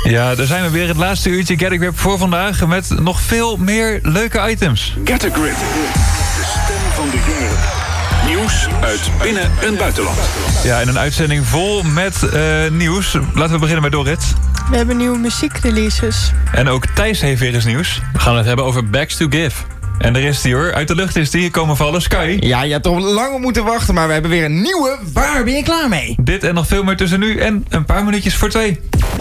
Ja, daar zijn we weer. Het laatste uurtje Get a Grip voor vandaag. Met nog veel meer leuke items. Get a Grip. De stem van de jongeren. Nieuws uit binnen- en buitenland. Ja, en een uitzending vol met nieuws. Laten we beginnen met Dorrit. We hebben nieuwe muziekreleases. En ook Thijs heeft weer eens nieuws. We gaan het hebben over Backs to Give. En daar is die hoor. Uit de lucht is die komen vallen. Sky. Ja, je hebt toch lang op moeten wachten, maar we hebben weer een nieuwe. Waar ben je klaar mee? Dit en nog veel meer tussen nu en een paar minuutjes voor 2.